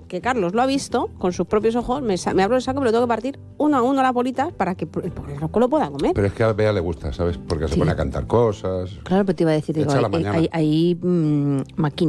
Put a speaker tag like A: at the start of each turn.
A: que Carlos lo ha visto con sus propios ojos, me abro el saco y me lo tengo que partir uno a uno las bolitas para que el pobre loco lo pueda comer.
B: Pero es que a Bea le gusta, ¿sabes? Porque se pone a cantar cosas.
A: Claro, pero te iba a decir, digo,
B: Echa la mañana.
A: hay maquinaria